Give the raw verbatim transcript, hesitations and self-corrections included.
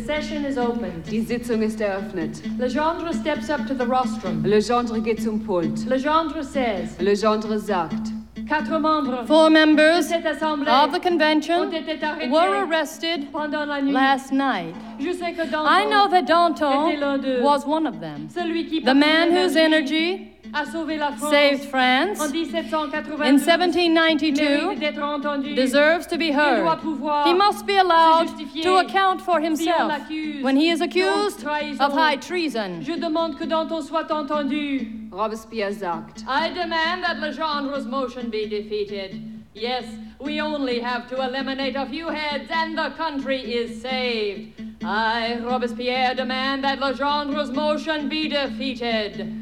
session is opened. Die Sitzung ist eröffnet. Legendre steps up to the rostrum. Legendre geht zum Pult. Legendre says, Legendre sagt, quatre membres Four de members cette assemblée of the ont convention été arrêtés were arrested pendant la nuit. last night. Je sais que Danton I know that était l'un Danton d'eux. was one of them. Celui qui, The par man son whose energy a sauvé la France saved France en dix-sept cent quatre-vingt-douze, in seventeen mérite ninety-two d'être entendu. deserves to be Il doit heard. pouvoir He must be allowed se justifier to account for si on himself l'accuse when he is de accused trahison. of high treason. Je demande que Danton soit entendu. Robespierre sagt, I demand that Legendre's motion be defeated. Yes, we only have to eliminate a few heads and the country is saved. I, Robespierre, demand that Legendre's motion be defeated.